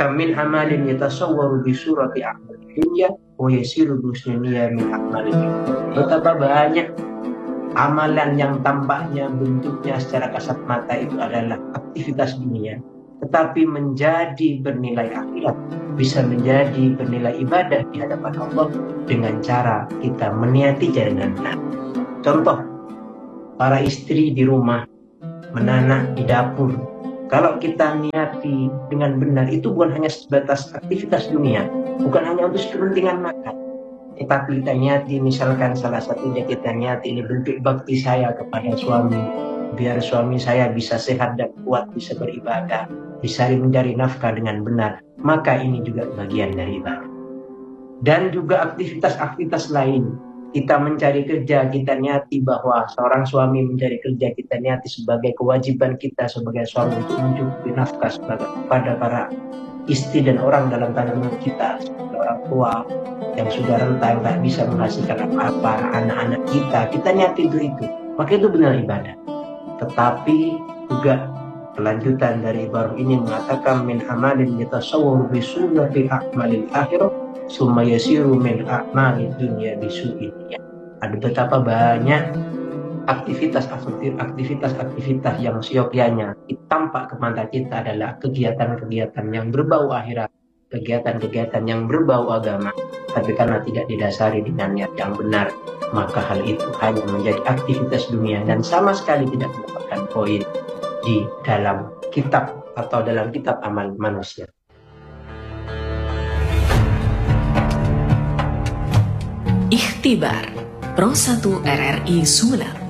Kam min amalin yatasawwaru bi surati a'mal dunya wa yasiru dunya min a'malin. Betapa banyak amalan yang tampaknya bentuknya secara kasat mata itu adalah aktivitas dunia, tetapi menjadi bernilai akhirat, bisa menjadi bernilai ibadah di hadapan Allah dengan cara kita meniati dengan benar. Contoh, para istri di rumah menanak di dapur. Kalau kita niati dengan benar, itu bukan hanya sebatas aktivitas dunia, bukan hanya untuk kepentingan makan, tetapi kita niati, misalkan salah satunya kita niati ini bentuk bakti saya kepada suami, biar suami saya bisa sehat dan kuat, bisa beribadah, bisa mencari nafkah dengan benar, maka ini juga bagian dari ibadah. Dan juga aktivitas-aktivitas lain, kita mencari kerja, kita niati bahwa seorang suami mencari kerja, kita niati sebagai kewajiban kita sebagai suami untuk mencukupi nafkah kepada para istri dan orang dalam tanggungan kita, sebagai orang tua yang sudah renta, yang tak bisa menghasilkan apa-apa, anak-anak kita niati itu, maka itu benar ibadah. Tetapi juga kelanjutan dari ibarat ini mengatakan min amalin yatasawwaru bi sunnati a'malil akhirah summa yasiru min a'malid dunya bisu'in. Ada betapa banyak aktivitas yang siokianya tampak ke mata kita adalah kegiatan-kegiatan yang berbau akhirat, kegiatan-kegiatan yang berbau agama, tapi karena tidak didasari dengan niat yang benar, maka hal itu hanya menjadi aktivitas dunia dan sama sekali tidak mendapatkan poin di dalam kitab atau dalam kitab amal manusia. Ikhtibar Pro 1 RRI Sumeneb.